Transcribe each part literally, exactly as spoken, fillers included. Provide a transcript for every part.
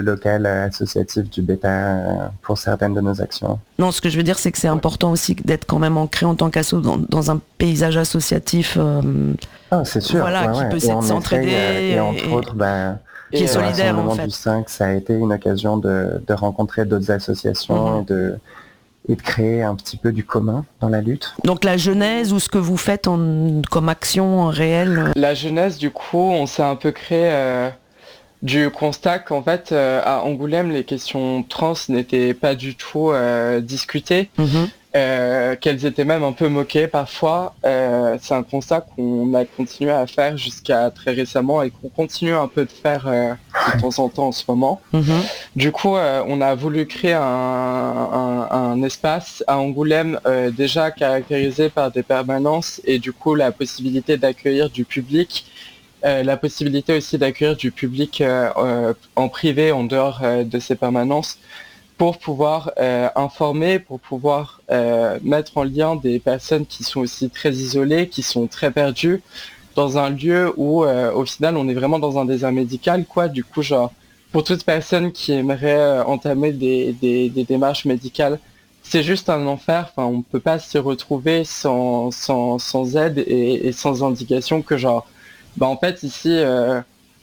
local euh, associatif du Bêta euh, pour certaines de nos actions. Non, ce que je veux dire, c'est que c'est important aussi d'être quand même ancré en tant qu'asso dans, dans un paysage associatif. Euh, ah, c'est sûr, voilà, ouais, qui ouais. peut Et s'entraider. Et, et entre et, autres, bah, qui est solidaire en fait. Du cinq, ça a été une occasion de, de rencontrer d'autres associations mm-hmm. et de et de créer un petit peu du commun dans la lutte. Donc la genèse ou ce que vous faites en, comme action réelle. La genèse, du coup, on s'est un peu créé euh, du constat qu'en fait, euh, à Angoulême, les questions trans n'étaient pas du tout euh, discutées, mm-hmm. euh, qu'elles étaient même un peu moquées parfois. Euh, c'est un constat qu'on a continué à faire jusqu'à très récemment et qu'on continue un peu de faire euh, de temps en temps en ce moment. Mm-hmm. Du coup, euh, on a voulu créer un, un, un espace à Angoulême euh, déjà caractérisé par des permanences et du coup la possibilité d'accueillir du public. Euh, la possibilité aussi d'accueillir du public euh, euh, en privé, en dehors euh, de ces permanences, pour pouvoir euh, informer, pour pouvoir euh, mettre en lien des personnes qui sont aussi très isolées, qui sont très perdues, dans un lieu où, euh, au final, on est vraiment dans un désert médical, quoi. Du coup, genre, pour toute personne qui aimerait euh, entamer des, des, des démarches médicales, c'est juste un enfer. Enfin, on ne peut pas s'y retrouver sans, sans, sans aide et, et sans indication que, genre, bah en fait ici euh,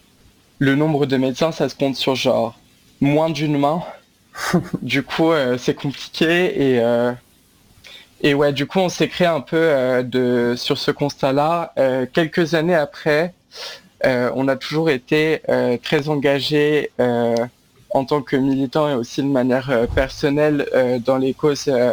le nombre de médecins ça se compte sur genre moins d'une main. Du coup euh, c'est compliqué et euh, et ouais du coup on s'est créé un peu euh, de sur ce constat là euh, quelques années après euh, on a toujours été euh, très engagé euh, en tant que militant et aussi de manière euh, personnelle euh, dans les causes euh,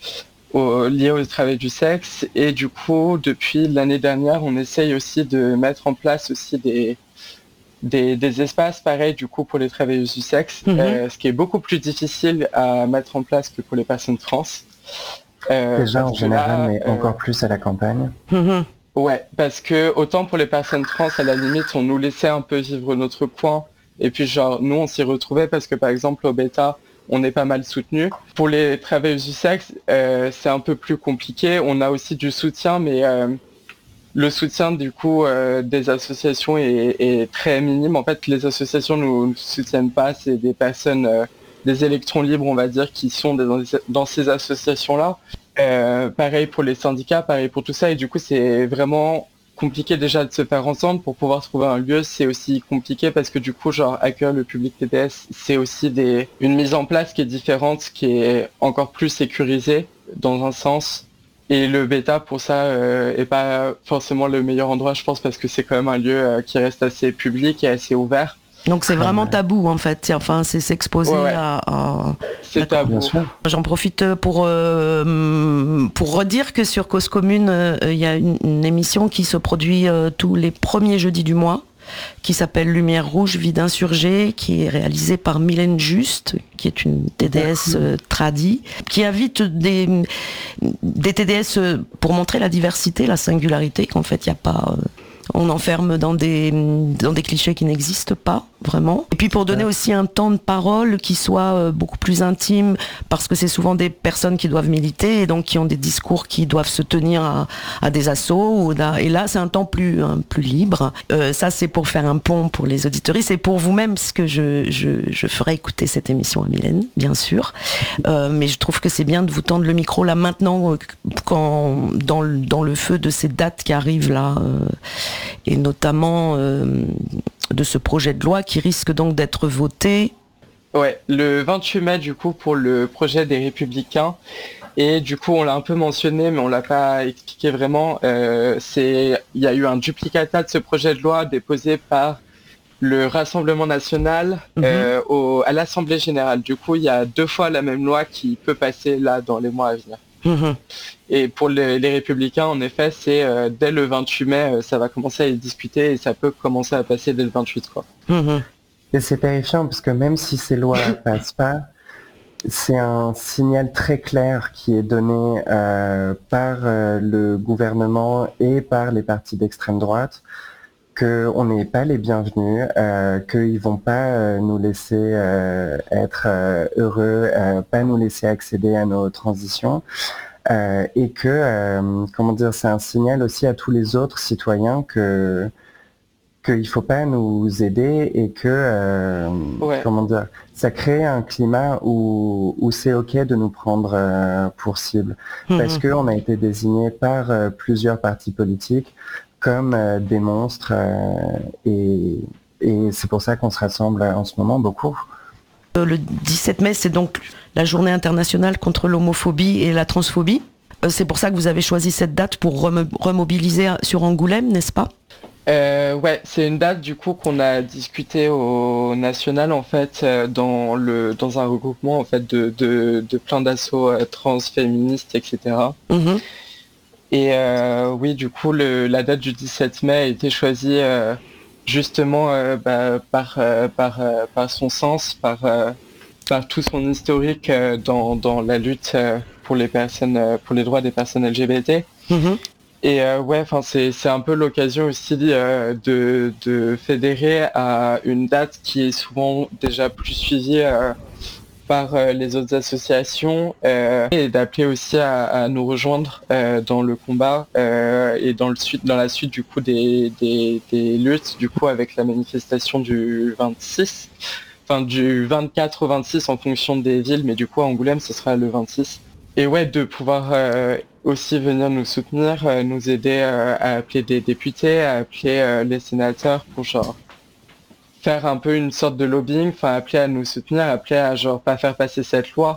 Au, lié au travail du sexe et du coup depuis l'année dernière on essaye aussi de mettre en place aussi des des, des espaces pareils du coup pour les travailleuses du sexe mm-hmm. euh, ce qui est beaucoup plus difficile à mettre en place que pour les personnes trans euh, déjà en général là, mais euh, encore plus à la campagne mm-hmm. Ouais parce que autant pour les personnes trans à la limite on nous laissait un peu vivre notre coin et puis genre nous on s'y retrouvait parce que par exemple au Bêta on est pas mal soutenu. Pour les travailleuses du sexe, euh, c'est un peu plus compliqué. On a aussi du soutien, mais euh, le soutien du coup euh, des associations est, est très minime. En fait, les associations nous, nous soutiennent pas. C'est des personnes, euh, des électrons libres, on va dire, qui sont dans, dans ces associations-là. Euh, pareil pour les syndicats, pareil pour tout ça. Et du coup, c'est vraiment compliqué déjà de se faire ensemble pour pouvoir trouver un lieu. C'est aussi compliqué parce que du coup genre accueillir le public T D S c'est aussi des une mise en place qui est différente, qui est encore plus sécurisée dans un sens et le Bêta pour ça euh, est pas forcément le meilleur endroit je pense parce que c'est quand même un lieu euh, qui reste assez public et assez ouvert. Donc c'est vraiment tabou en fait, enfin c'est s'exposer ouais, ouais. à, à... C'est tabou. J'en profite pour euh, pour redire que sur Cause Commune, il euh, y a une, une émission qui se produit euh, tous les premiers jeudis du mois, qui s'appelle Lumière Rouge, Vie d'insurgés, qui est réalisée par Mylène Juste, qui est une T D S euh, tradie, qui invite des des T D S pour montrer la diversité, la singularité, qu'en fait il n'y a pas euh, on enferme dans des, dans des clichés qui n'existent pas vraiment. Et puis pour donner aussi un temps de parole qui soit beaucoup plus intime, parce que c'est souvent des personnes qui doivent militer et donc qui ont des discours qui doivent se tenir à, à des assauts. Ou à, et là, c'est un temps plus, hein, plus libre. Euh, ça, c'est pour faire un pont pour les auditoristes et pour vous-même, parce que je, je, je ferai écouter cette émission à Mylène, bien sûr. Euh, mais je trouve que c'est bien de vous tendre le micro là maintenant, quand, dans, le, dans le feu de ces dates qui arrivent là. Euh, et notamment euh, de ce projet de loi qui risque donc d'être voté. Ouais, le vingt-huit mai du coup pour le projet des Républicains et du coup on l'a un peu mentionné mais on l'a pas expliqué vraiment. Euh, c'est, il y a eu un duplicata de ce projet de loi déposé par le Rassemblement national mmh. euh, au, à l'Assemblée générale. Du coup il y a deux fois la même loi qui peut passer là dans les mois à venir. Mmh. Et pour les, les Républicains, en effet, c'est euh, dès le vingt-huit mai, euh, ça va commencer à être discuté et ça peut commencer à passer dès le vingt-huit, quoi. Mmh. Et c'est terrifiant parce que même si ces lois ne passent pas, c'est un signal très clair qui est donné euh, par euh, le gouvernement et par les partis d'extrême droite qu'on n'est pas les bienvenus, euh, qu'ils vont pas euh, nous laisser euh, être euh, heureux, euh, pas nous laisser accéder à nos transitions, euh, et que, euh, comment dire, c'est un signal aussi à tous les autres citoyens que qu'il ne faut pas nous aider et que, euh, ouais. comment dire, ça crée un climat où, où c'est ok de nous prendre euh, pour cible. Mmh. Parce qu'on a été désigné par euh, plusieurs partis politiques comme euh, des monstres euh, et, et c'est pour ça qu'on se rassemble en ce moment beaucoup. Le dix-sept mai, c'est donc la journée internationale contre l'homophobie et la transphobie. C'est pour ça que vous avez choisi cette date pour rem- remobiliser sur Angoulême, n'est-ce pas ? Euh, ouais, c'est une date du coup qu'on a discuté au national en fait euh, dans le dans un regroupement en fait de de, de plein d'assauts euh, trans, féministes, et cetera. Mmh. Et euh, oui, du coup, le, la date du dix-sept mai a été choisie euh, justement euh, bah, par euh, par euh, par son sens, par euh, par tout son historique euh, dans dans la lutte euh, pour les personnes euh, pour les droits des personnes L G B T. Mmh. Et euh, ouais, enfin c'est c'est un peu l'occasion aussi euh, de de fédérer à une date qui est souvent déjà plus suivie euh, par euh, les autres associations euh, et d'appeler aussi à, à nous rejoindre euh, dans le combat euh, et dans le suite dans la suite du coup des des des luttes du coup avec la manifestation du vingt-six, enfin du vingt-quatre au vingt-six en fonction des villes, mais du coup à Angoulême ce sera le vingt-six. Et ouais, de pouvoir euh, aussi venir nous soutenir, euh, nous aider euh, à appeler des députés, à appeler euh, les sénateurs pour genre faire un peu une sorte de lobbying, enfin appeler à nous soutenir, appeler à genre pas faire passer cette loi.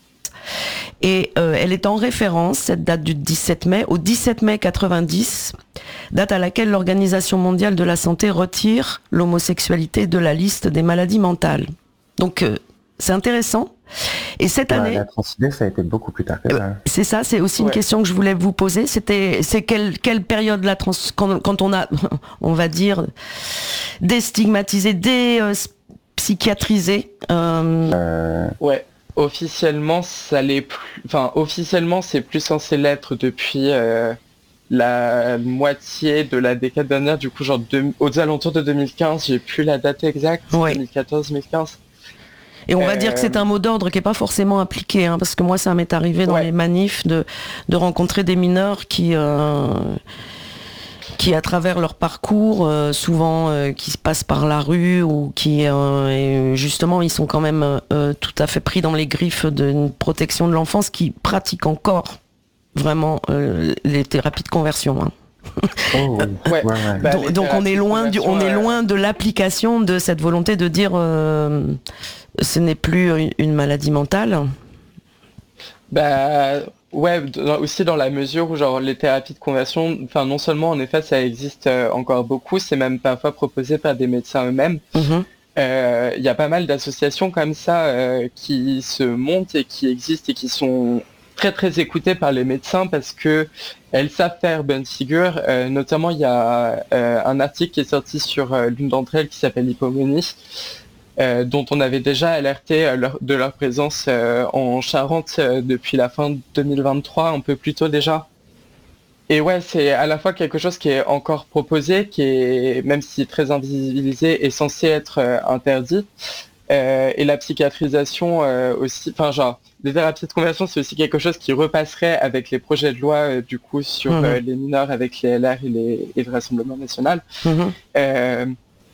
Et euh, elle est en référence, cette date du dix-sept mai, au dix-sept mai quatre-vingt-dix, date à laquelle l'Organisation mondiale de la santé retire l'homosexualité de la liste des maladies mentales. Donc euh, c'est intéressant. Et cette ouais, année, la transidée, ça a été beaucoup plus tard que ça. C'est ça, c'est aussi ouais. une question que je voulais vous poser. C'était, c'est quelle quelle période la trans quand, quand on a, on va dire, déstigmatisé, dépsychiatrisé. Euh... Euh... Ouais, officiellement, ça l'est plus. Enfin, officiellement, c'est plus censé l'être depuis euh, la moitié de la décade dernière. Du coup, genre deux, aux alentours de deux mille quinze, j'ai plus la date exacte. Ouais. deux mille quatorze, deux mille quinze. Et on va euh... dire que c'est un mot d'ordre qui n'est pas forcément appliqué, hein, parce que moi, ça m'est arrivé dans ouais. les manifs de, de rencontrer des mineurs qui, euh, qui, à travers leur parcours, euh, souvent euh, qui se passent par la rue ou qui, euh, et justement, ils sont quand même euh, tout à fait pris dans les griffes d'une protection de l'enfance, qui pratiquent encore vraiment euh, les thérapies de conversion. Hein. Oh, oui. ouais. Ouais, ouais. Bah, donc, donc on est loin du, on est loin de l'application de cette volonté de dire euh, ce n'est plus une, une maladie mentale. Bah ouais, aussi dans la mesure où genre les thérapies de conversion, enfin non seulement en effet ça existe euh, encore beaucoup, c'est même parfois proposé par des médecins eux-mêmes. Mm-hmm. Euh, y a pas mal d'associations comme ça euh, qui se montent et qui existent et qui sont très très écoutées par les médecins parce que elles savent faire bonne figure. Euh, notamment, il y a euh, un article qui est sorti sur euh, l'une d'entre elles qui s'appelle Hypomonie, euh, dont on avait déjà alerté euh, leur, de leur présence euh, en Charente euh, depuis la fin de deux mille vingt-trois, un peu plus tôt déjà. Et ouais, c'est à la fois quelque chose qui est encore proposé, qui est, même si très invisibilisé, est censé être euh, interdit. Euh, et la psychiatrisation euh, aussi, enfin genre, les thérapies de conversion, c'est aussi quelque chose qui repasserait avec les projets de loi euh, du coup sur mmh. euh, les mineurs avec les L R et, les, et le Rassemblement national. Mmh. Euh,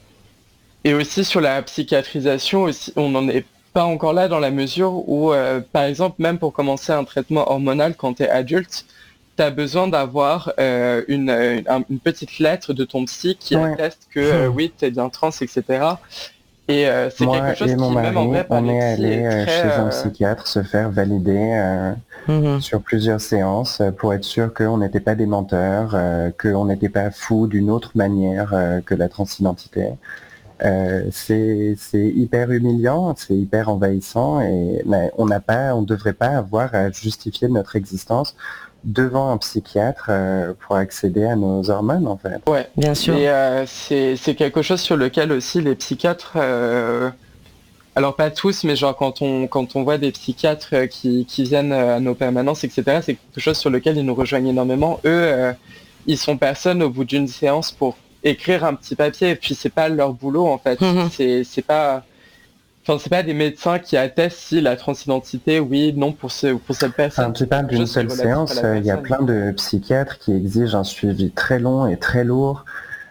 et aussi sur la psychiatrisation, aussi, on n'en est pas encore là dans la mesure où, euh, par exemple, même pour commencer un traitement hormonal quand tu es adulte, tu as besoin d'avoir euh, une, une, une petite lettre de ton psy qui ouais. atteste que euh, oui, tu es bien trans, et cetera. Et euh, c'est Moi quelque chose et mon qui, mari, même en vrai, on est allé est très, chez un euh... psychiatre se faire valider euh, mm-hmm. sur plusieurs séances pour être sûr qu'on n'était pas des menteurs, euh, qu'on n'était pas fous d'une autre manière euh, que la transidentité. Euh, c'est, c'est hyper humiliant, c'est hyper envahissant et mais on n'a pas, on devrait pas avoir à justifier notre existence devant un psychiatre euh, pour accéder à nos hormones en fait. Ouais, bien sûr. Et euh, c'est, c'est quelque chose sur lequel aussi les psychiatres, euh, alors pas tous, mais genre quand on quand on voit des psychiatres qui, qui viennent à nos permanences, et cetera, c'est quelque chose sur lequel ils nous rejoignent énormément. Eux, euh, ils sont personne au bout d'une séance pour écrire un petit papier, et puis c'est pas leur boulot en fait. Mm-hmm. C'est c'est pas Enfin, c'est pas des médecins qui attestent si la transidentité, oui, non, pour, ce, pour cette personne. Enfin, tu parles d'une seule séance, il y a plein de psychiatres qui exigent un suivi très long et très lourd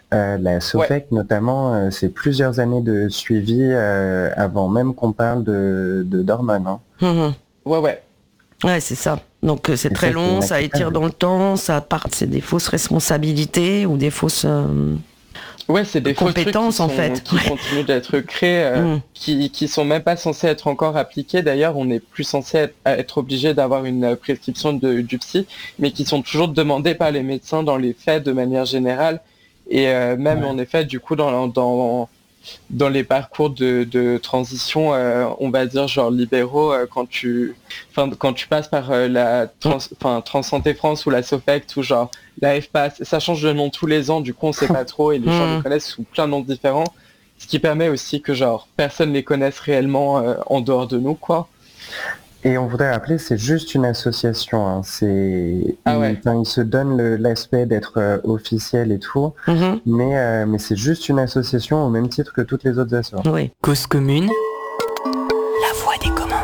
Euh, la SOFEC ouais. notamment, euh, c'est plusieurs années de suivi euh, avant même qu'on parle de, de d'hormones. Hein. Mmh. Ouais, ouais. Ouais, c'est ça. Donc c'est Et très ça, long, ça étire dans le temps, ça part, c'est des fausses responsabilités ou des fausses euh, ouais, c'est des compétences fausses en fait qui ouais. continuent d'être créés, euh, mmh. qui qui sont même pas censés être encore appliqués. D'ailleurs, on n'est plus censé être, être obligé d'avoir une prescription de, du psy, mais qui sont toujours demandés par les médecins dans les faits de manière générale. Et euh, même ouais. en effet, du coup, dans, dans, dans les parcours de, de transition, euh, on va dire genre libéraux, euh, quand tu, enfin quand tu passes par euh, la trans, enfin Transsanté France ou la SOFEC ou genre la F P A S, ça change de nom tous les ans. Du coup, on sait pas trop et les gens les connaissent sous plein de noms différents, ce qui permet aussi que genre personne les connaisse réellement euh, en dehors de nous, quoi. Et on voudrait rappeler, c'est juste une association. Hein. C'est, ah ouais. il, il se donne le, l'aspect d'être euh, officiel et tout, mm-hmm. mais, euh, mais c'est juste une association au même titre que toutes les autres associations. Oui. Cause commune, la voix des communs.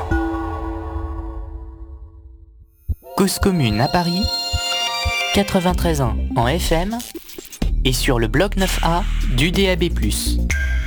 Cause commune à Paris, quatre-vingt-treize ans en F M et sur le bloc neuf A du D A B plus.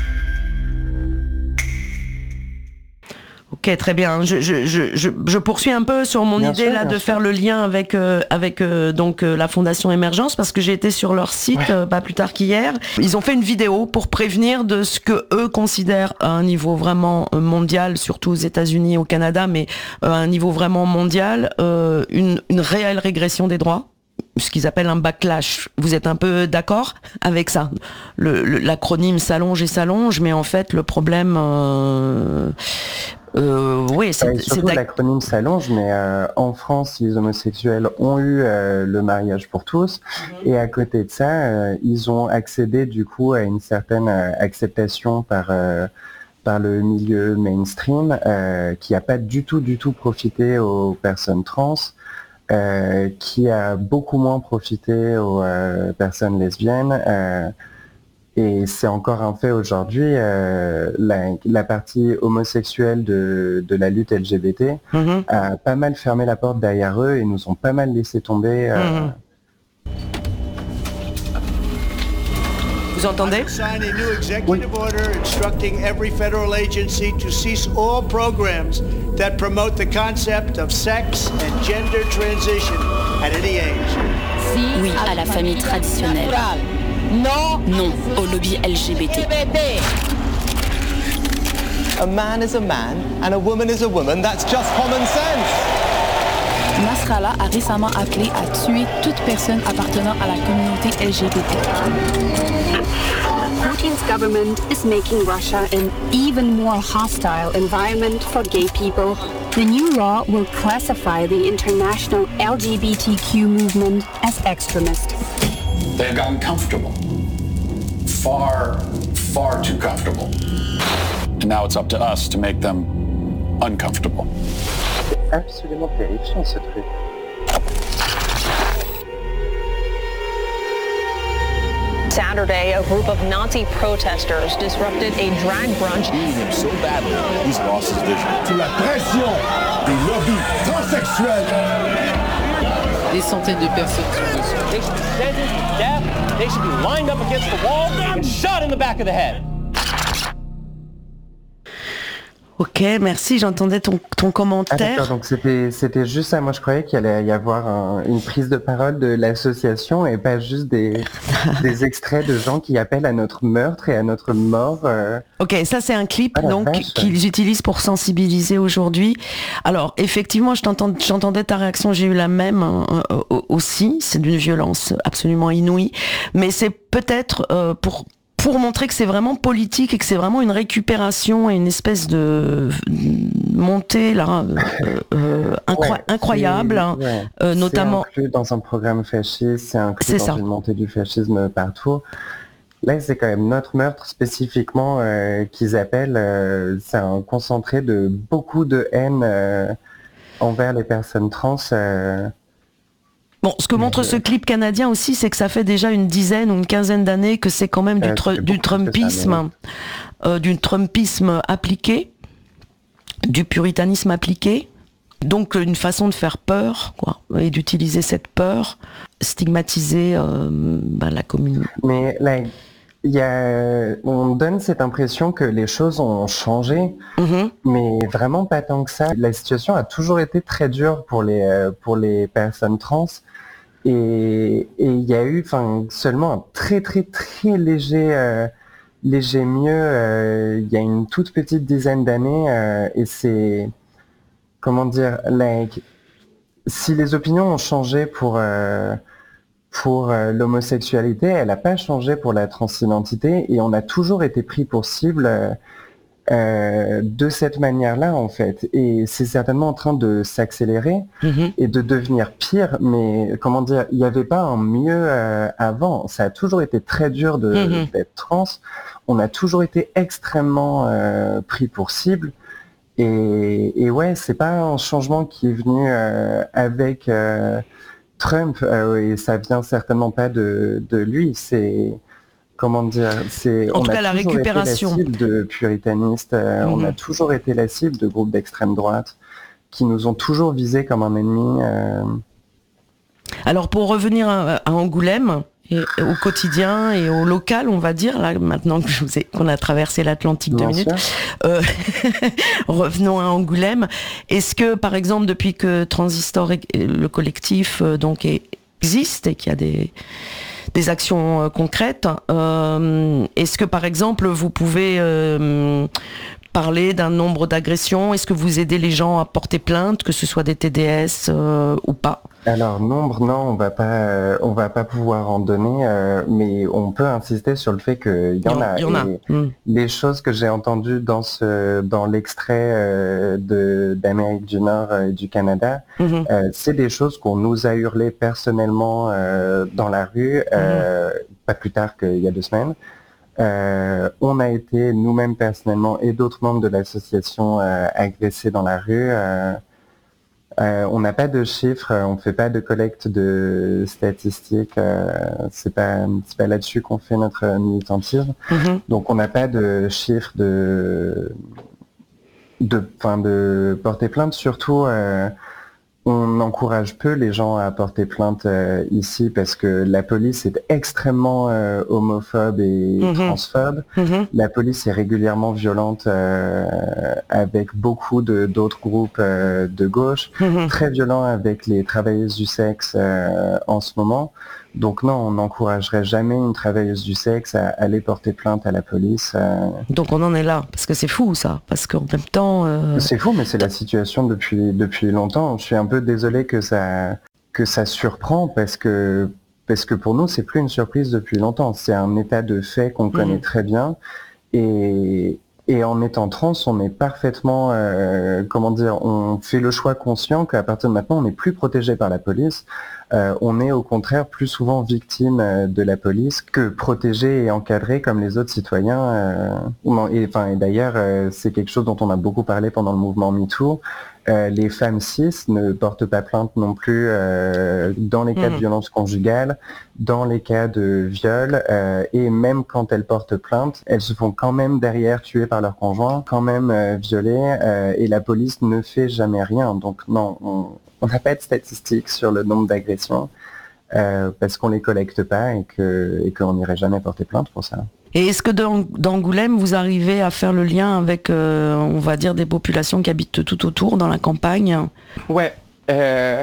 Ok, très bien. Je, je, je, je, je poursuis un peu sur mon bien idée sûr, là de sûr. faire le lien avec euh, avec euh, donc euh, la Fondation Émergence parce que j'ai été sur leur site ouais. euh, pas plus tard qu'hier. Ils ont fait une vidéo pour prévenir de ce que eux considèrent à un niveau vraiment mondial, surtout aux États-Unis, au Canada, mais euh, à un niveau vraiment mondial, euh, une une réelle régression des droits. Ce qu'ils appellent un backlash. Vous êtes un peu d'accord avec ça? le, le, L'acronyme s'allonge et s'allonge, mais en fait, le problème... Euh, euh, oui, c'est... Euh, surtout, c'est l'acronyme s'allonge, mais euh, en France, les homosexuels ont eu euh, le mariage pour tous, mmh. et à côté de ça, euh, ils ont accédé du coup à une certaine euh, acceptation par... Euh, par le milieu mainstream, euh, qui n'a pas du tout, du tout profité aux personnes trans, Euh, qui a beaucoup moins profité aux euh, personnes lesbiennes. Euh, et c'est encore un fait aujourd'hui, euh, la, la partie homosexuelle de, de la lutte L G B T mm-hmm. a pas mal fermé la porte derrière eux et nous ont pas mal laissé tomber. Euh, mm-hmm. Vous entendez? Sign a new executive oui. order instructing every federal agency to cease all programs that promote the concept of sex and gender transition at any age. Oui à la famille traditionnelle. Non, non au lobby L G B T. A man is a man and a woman is a woman. That's just common sense. Nasrallah a récemment appelé à tuer toute personne appartenant à la communauté L G B T. Putin's government is making Russia an even more hostile environment for gay people. The new law will classify the international L G B T Q movement as extremist. They've gotten comfortable. Far, far too comfortable. And now it's up to us to make them uncomfortable. C'est absolument terrifiant ce truc. Saturday, a group of Nazi protesters disrupted a drag brunch. Him so badly, he's lost his vision. Sous la pression des lobbies transsexuels. Des centaines de personnes sont dessus. They should be sentenced to death. They should be lined up against the wall and shot in the back of the head. Ok, merci, j'entendais ton, ton commentaire. Ah, d'accord, donc c'était, c'était juste ça. Moi, je croyais qu'il allait y avoir un, une prise de parole de l'association et pas juste des, des extraits de gens qui appellent à notre meurtre et à notre mort. Euh... Ok, ça c'est un clip ah, donc vache. qu'ils utilisent pour sensibiliser aujourd'hui. Alors, effectivement, je j'entendais ta réaction, j'ai eu la même hein, euh, aussi. C'est d'une violence absolument inouïe, mais c'est peut-être euh, pour... pour montrer que c'est vraiment politique et que c'est vraiment une récupération et une espèce de montée là euh, euh, incro- ouais, incroyable, hein, ouais. euh, notamment. C'est inclus dans un programme fasciste, c'est inclus c'est dans ça. Une montée du fascisme partout. Là, c'est quand même notre meurtre spécifiquement euh, qu'ils appellent. Euh, c'est un concentré de beaucoup de haine euh, envers les personnes trans. Euh, Bon, ce que montre ce clip canadien aussi, c'est que ça fait déjà une dizaine ou une quinzaine d'années que c'est quand même du, tr- du trumpisme, ça, euh, du trumpisme appliqué, du puritanisme appliqué. Donc une façon de faire peur, quoi, et d'utiliser cette peur, stigmatiser euh, bah, la communauté. Mais là, Il y a, on donne cette impression que les choses ont changé, mmh. mais vraiment pas tant que ça. La situation a toujours été très dure pour les, pour les personnes trans. Et il y a eu enfin, seulement un très très très léger, euh, léger mieux euh, il y a une toute petite dizaine d'années. Euh, et c'est, comment dire, like, si les opinions ont changé pour... Euh, Pour euh, l'homosexualité, elle n'a pas changé pour la transidentité et on a toujours été pris pour cible euh, euh, de cette manière-là en fait. Et c'est certainement en train de s'accélérer mmh. et de devenir pire, mais comment dire, il n'y avait pas un mieux euh, avant. Ça a toujours été très dur de, mmh. d'être trans. On a toujours été extrêmement euh, pris pour cible. Et, et ouais, c'est pas un changement qui est venu euh, avec... Euh, Trump, euh, et ça vient certainement pas de, de lui, c'est, comment dire, c'est... En on tout a cas, la récupération. Été la cible de puritanistes, euh, mmh. on a toujours été la cible de groupes d'extrême droite qui nous ont toujours visés comme un ennemi. Euh... Alors, pour revenir à, à Angoulême, et au quotidien et au local, on va dire, là, maintenant que je vous ai, qu'on a traversé l'Atlantique deux minutes, euh, revenons à Angoulême. Est-ce que, par exemple, depuis que Transistor, le collectif, euh, donc, existe et qu'il y a des, des actions euh, concrètes, euh, est-ce que, par exemple, vous pouvez euh, parler d'un nombre d'agressions? Est-ce que vous aidez les gens à porter plainte, que ce soit des T D S euh, ou pas? Alors nombre, non, on va pas, euh, on va pas pouvoir en donner, euh, mais on peut insister sur le fait qu'il y en a. Il y en a. Et mmh. Les choses que j'ai entendues dans ce, dans l'extrait euh, de d'Amérique du Nord et du Canada, mmh. euh, c'est des choses qu'on nous a hurlées personnellement euh, dans la rue, euh, mmh. pas plus tard qu'il y a deux semaines. Euh, on a été nous-mêmes personnellement et d'autres membres de l'association euh, agressés dans la rue. Euh, Euh, on n'a pas de chiffres, on ne fait pas de collecte de statistiques, euh, c'est pas, c'est pas là-dessus qu'on fait notre militantisme. Mm-hmm. Donc on n'a pas de chiffres de, de, enfin de porter plainte, surtout euh, on encourage peu les gens à porter plainte euh, ici parce que la police est extrêmement euh, homophobe et mmh. transphobe. Mmh. La police est régulièrement violente euh, avec beaucoup de, d'autres groupes euh, de gauche, mmh. très violent avec les travailleuses du sexe euh, en ce moment. Donc non, on n'encouragerait jamais une travailleuse du sexe à aller porter plainte à la police. Euh... Donc on en est là, parce que c'est fou ça, parce qu'en même temps... Euh... C'est fou, mais c'est la situation depuis, depuis longtemps. Je suis un peu désolé que ça, que ça surprend, parce que, parce que pour nous, c'est plus une surprise depuis longtemps. C'est un état de fait qu'on mmh. connaît très bien. Et, et en étant trans, on est parfaitement... Euh, comment dire, on fait le choix conscient qu'à partir de maintenant, on n'est plus protégé par la police. Euh, on est au contraire plus souvent victime euh, de la police que protégé et encadré comme les autres citoyens. Euh, et, enfin, et d'ailleurs, euh, c'est quelque chose dont on a beaucoup parlé pendant le mouvement MeToo. Euh, les femmes cis ne portent pas plainte non plus euh, dans les cas mmh. de violence conjugale, dans les cas de viol, euh, et même quand elles portent plainte, elles se font quand même derrière tuer par leur conjoint, quand même euh, violées, euh, et la police ne fait jamais rien. Donc non, on on n'a pas de statistiques sur le nombre d'agressions euh, parce qu'on les collecte pas et que et qu'on n'irait jamais porter plainte pour ça. Et est-ce que dans, d'Angoulême, vous arrivez à faire le lien avec, euh, on va dire, des populations qui habitent tout autour, dans la campagne? Ouais. Euh,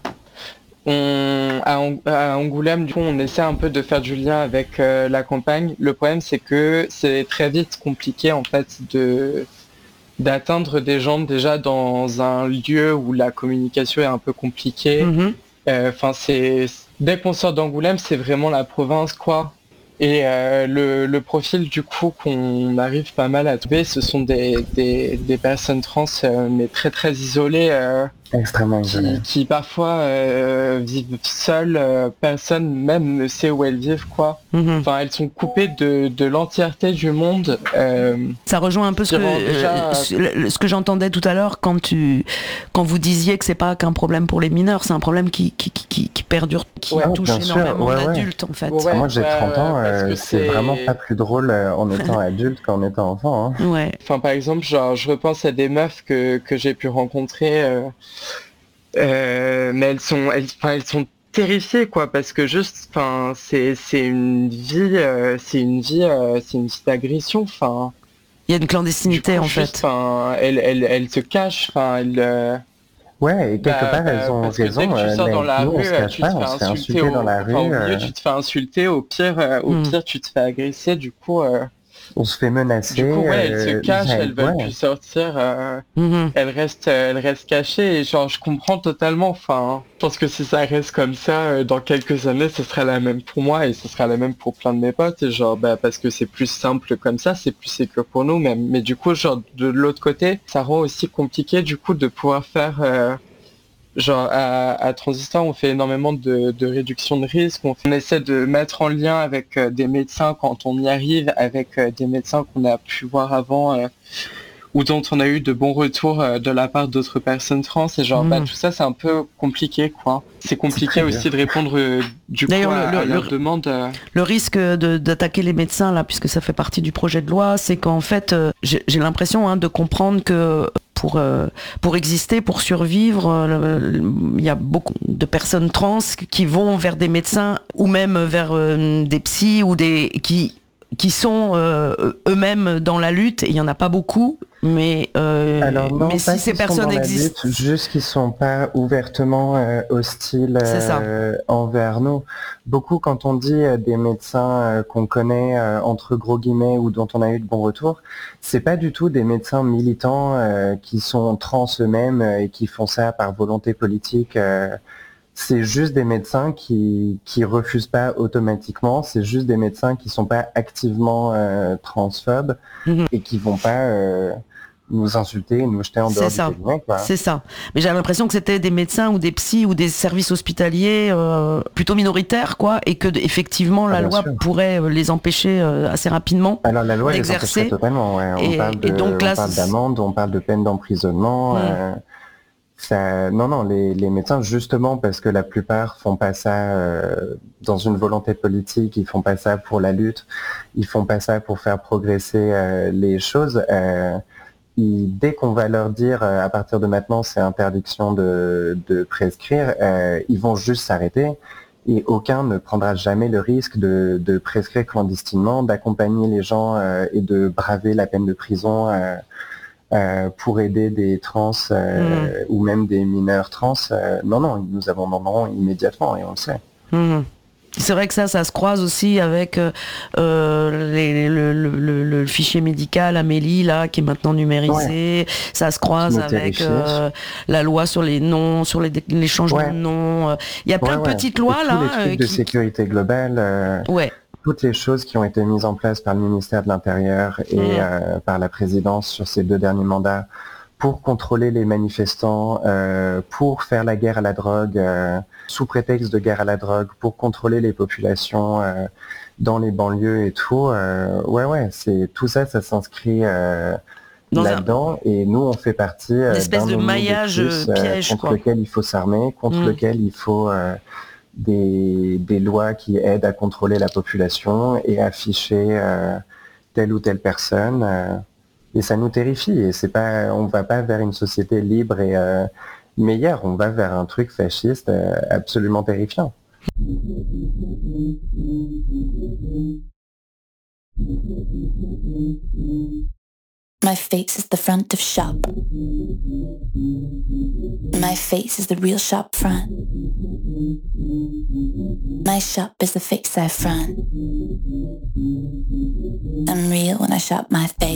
on, à, à Angoulême, du coup, on essaie un peu de faire du lien avec euh, la campagne. Le problème, c'est que c'est très vite compliqué, en fait, de... d'atteindre des gens déjà dans un lieu où la communication est un peu compliquée. Enfin, mmh. euh, c'est dès qu'on sort d'Angoulême, c'est vraiment la province, quoi. Et euh, le, le profil du coup qu'on arrive pas mal à trouver, ce sont des, des, des personnes trans, euh, mais très très isolées. Euh, Extrêmement isolées. Qui, qui parfois euh, vivent seules, euh, personne même ne sait où elles vivent, quoi. Mm-hmm. Enfin, elles sont coupées de, de l'entièreté du monde. Euh, Ça rejoint un peu ce que, déjà... euh, ce, ce que j'entendais tout à l'heure quand tu, quand vous disiez que c'est pas qu'un problème pour les mineurs, c'est un problème qui, qui, qui, qui perdure, qui ouais, touche énormément ouais, d'adultes, ouais. en fait. Ouais, Moi, j'ai trente ans, euh, c'est, c'est vraiment pas plus drôle euh, en étant adulte qu'en étant enfant. Hein. Ouais. Enfin, par exemple, genre, je repense à des meufs que, que j'ai pu rencontrer, euh, euh, mais elles sont, elles, enfin, elles sont terrifié, quoi, parce que juste, enfin, c'est c'est une vie, euh, c'est une vie, euh, c'est une vie d'agression, enfin. Il y a une clandestinité coup, en juste, fait. Enfin, elle, elle, elle se cache, enfin, elle. Euh... Ouais, et quelque bah, part, elles ont parce que raison. dès que tu sors euh, dans la nous, rue, on se cache tu pas, te on fais se fait insulter insulter au, dans la enfin, rue. au mieux, euh, tu te fais insulter, au pire, euh, au Mm. pire, tu te fais agresser, du coup. Euh... On se fait menacer. Du coup, ouais, elles se euh, cachent, ouais, elles veulent ouais. plus sortir. Euh... Mhm. Elles restent, elles restent cachées. Et genre, je comprends totalement. Enfin, je pense que si ça reste comme ça, euh, dans quelques années, ce sera la même pour moi et ce sera la même pour plein de mes potes. Et genre, bah, parce que c'est plus simple comme ça, c'est plus sécure pour nous. Mais, mais du coup, genre, de l'autre côté, ça rend aussi compliqué du coup de pouvoir faire. Euh... Genre à, à Transistor, on fait énormément de, de réduction de risque. On, on essaie de mettre en lien avec euh, des médecins quand on y arrive, avec euh, des médecins qu'on a pu voir avant euh, ou dont on a eu de bons retours euh, de la part d'autres personnes trans. Et genre, Mmh. bah, tout ça, c'est un peu compliqué, quoi. C'est compliqué C'est aussi de répondre euh, du coup D'ailleurs, à, le- à le- leurs le- demandes. euh. Le risque de- d'attaquer les médecins, là, puisque ça fait partie du projet de loi, c'est qu'en fait, euh, j'ai j'ai l'impression hein, de comprendre que pour, euh, pour exister, pour survivre, euh, le- il y a beaucoup de personnes trans qui vont vers des médecins ou même vers euh, des psys ou des qui qui sont euh, eux-mêmes dans la lutte. Il y en a pas beaucoup, mais euh, Alors non, mais pas si ces qu'ils sont personnes dans la existent, lutte, juste qu'ils sont pas ouvertement euh, hostiles C'est ça. euh, envers nous. Beaucoup, quand on dit euh, des médecins euh, qu'on connaît euh, entre gros guillemets ou dont on a eu de bons retours, c'est pas du tout des médecins militants euh, qui sont trans eux-mêmes euh, et qui font ça par volonté politique. euh, C'est juste des médecins qui qui refusent pas automatiquement. C'est juste des médecins qui sont pas activement euh, transphobes Mhm. et qui vont pas euh, nous insulter, nous jeter en dehors c'est du ça, cabinet, quoi. c'est ça. Mais j'ai l'impression que c'était des médecins ou des psys ou des services hospitaliers euh, plutôt minoritaires, quoi, et que d- effectivement la Ah, bien loi sûr. pourrait euh, les empêcher euh, assez rapidement. Alors la loi les d'exercer. empêcherait totalement. Ouais. Et- on parle de, et donc là, on parle c'est- d'amende, on parle de peine d'emprisonnement. Mm. euh, ça, non, non, les, les médecins justement parce que la plupart font pas ça euh, dans une volonté politique, ils font pas ça pour la lutte, ils font pas ça pour faire progresser euh, les choses. Euh, ils- dès qu'on va leur dire euh, à partir de maintenant c'est interdiction de, de prescrire, euh, ils vont juste s'arrêter. Et aucun ne prendra jamais le risque de, de prescrire clandestinement, d'accompagner les gens euh, et de braver la peine de prison euh, euh, pour aider des trans euh, ou même des mineurs trans. Euh, non, non, nous abandonnerons immédiatement et on le sait. Mhm. C'est vrai que ça, ça se croise aussi avec euh, euh, les- le, le- le- le fichier médical Amélie là, qui est maintenant numérisé. Ça se croise Qui nous avec terrifie. euh, la loi sur les noms, sur les, les changements Ouais. de noms. Euh, Il y a plein Ouais, de ouais. petites Et lois tous là. les trucs euh, de qui- sécurité globale, euh, Ouais. toutes les choses qui ont été mises en place par le ministère de l'Intérieur et Mhm. euh, par la présidence sur ces deux derniers mandats pour contrôler les manifestants, euh, pour faire la guerre à la drogue, euh, sous prétexte de guerre à la drogue, pour contrôler les populations euh, dans les banlieues et tout. euh, ouais, ouais, c'est tout ça, ça s'inscrit euh, Dans un- là-dedans. Et nous, on fait partie euh, Une espèce d'un de nombre maillage, plus, euh, piège, contre quoi. lequel il faut s'armer, contre Mm. lequel il faut euh, des, des lois qui aident à contrôler la population et afficher euh, telle ou telle personne. euh, et ça nous terrifie. Et c'est pas, on va pas vers une société libre et euh, meilleure. On va vers un truc fasciste euh, absolument terrifiant. My face is the front of shop. My face is the real shop front. My shop is the face I front. I'm real when I shop my face.